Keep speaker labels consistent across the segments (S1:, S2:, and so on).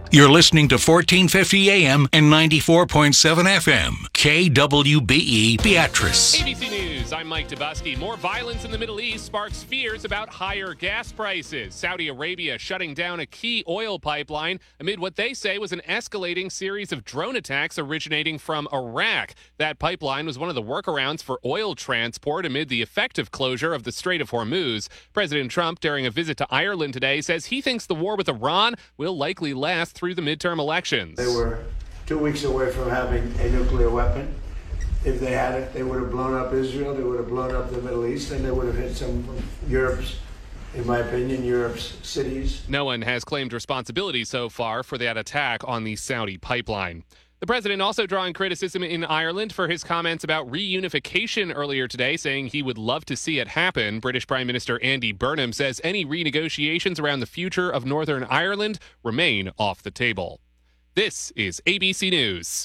S1: You're listening to 1450 AM and 94.7 FM. KWBE Beatrice.
S2: ABC News, I'm Mike Dubusky. More violence in the Middle East sparks fears about higher gas prices. Saudi Arabia shutting down a key oil pipeline amid what they say was an escalating series of drone attacks originating from Iraq. That pipeline was one of the workarounds for oil transport amid the effective closure of the Strait of Hormuz. President Trump, during a visit to Ireland today, says he thinks the war with Iran will likely last through the midterm elections.
S3: They were 2 weeks away from having a nuclear weapon. If they had it, they would have blown up Israel, they would have blown up the Middle East, and they would have hit some of Europe's, in my opinion, Europe's cities.
S2: No one has claimed responsibility so far for that attack on the Saudi pipeline. The president also drawing criticism in Ireland for his comments about reunification earlier today, saying he would love to see it happen. British Prime Minister Andy Burnham says any renegotiations around the future of Northern Ireland remain off the table. This is ABC News.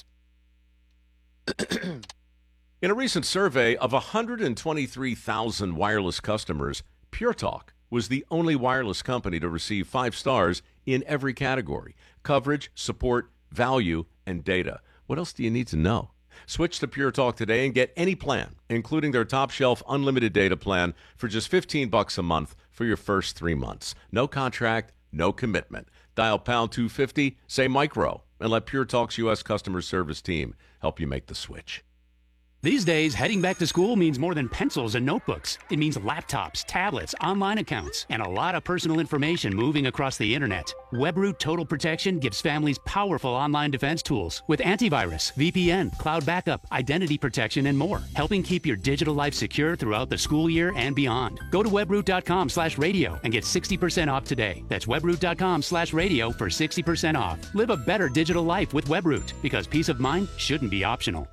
S4: In a recent survey of 123,000 wireless customers, Pure Talk was the only wireless company to receive 5 stars in every category: coverage, support, value, and data. What else do you need to know? Switch to Pure Talk today and get any plan, including their top shelf unlimited data plan, for just $15 a month for your first 3 months. No contract, no commitment. Dial pound 250, say micro, and let Pure Talk's U.S. customer service team help you make the switch.
S5: These days, heading back to school means more than pencils and notebooks. It means laptops, tablets, online accounts, and a lot of personal information moving across the internet. WebRoot Total Protection gives families powerful online defense tools with antivirus, VPN, cloud backup, identity protection, and more, helping keep your digital life secure throughout the school year and beyond. Go to webroot.com/radio and get 60% off today. That's webroot.com/radio for 60% off. Live a better digital life with WebRoot, because peace of mind shouldn't be optional.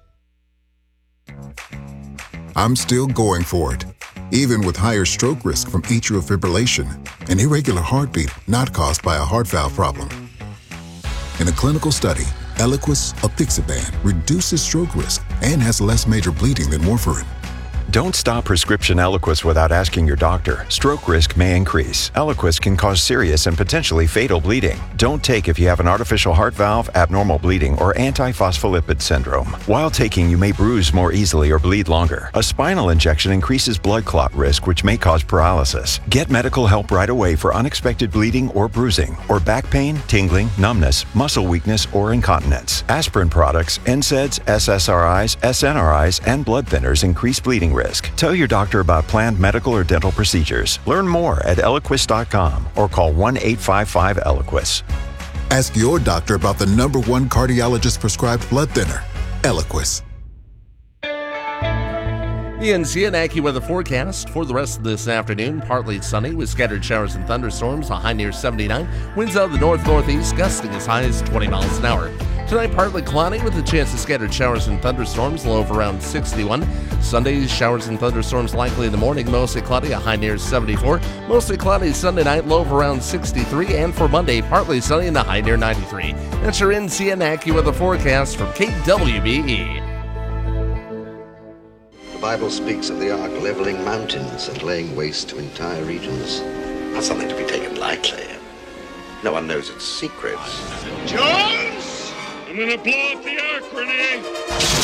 S6: I'm still going for it, even with higher stroke risk from atrial fibrillation, an irregular heartbeat not caused by a heart valve problem. In a clinical study, Eliquis apixaban reduces stroke risk and has less major bleeding than warfarin.
S7: Don't stop prescription Eliquis without asking your doctor. Stroke risk may increase. Eliquis can cause serious and potentially fatal bleeding. Don't take if you have an artificial heart valve, abnormal bleeding, or antiphospholipid syndrome. While taking, you may bruise more easily or bleed longer. A spinal injection increases blood clot risk, which may cause paralysis. Get medical help right away for unexpected bleeding or bruising, or back pain, tingling, numbness, muscle weakness, or incontinence. Aspirin products, NSAIDs, SSRIs, SNRIs, and blood thinners increase bleeding risk. Tell your doctor about planned medical or dental procedures. Learn more at Eliquis.com or call 1-855-ELIQUIS.
S6: Ask your doctor about the #1 cardiologist-prescribed blood thinner, Eliquis.
S8: Ian and AccuWeather forecast for the rest of this afternoon. Partly sunny with scattered showers and thunderstorms, a high near 79. Winds out of the north-northeast, gusting as high as 20 miles an hour. Tonight, partly cloudy with a chance of scattered showers and thunderstorms, low of around 61. Sunday, showers and thunderstorms likely in the morning, mostly cloudy, a high near 74. Mostly cloudy Sunday night, low of around 63. And for Monday, partly sunny and a high near 93. That's your NCN AccuWeather forecast from KWBE.
S9: The Bible speaks of the ark leveling mountains and laying waste to entire regions. Not something to be taken lightly. No one knows its secrets.
S10: Jones! I'm gonna blow up the ark, Renee!